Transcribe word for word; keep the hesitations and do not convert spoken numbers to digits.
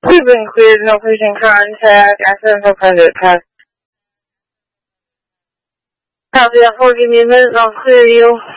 We've been cleared, no patient contact, accidental private pass. Copy that for, give me a minute and I'll clear you.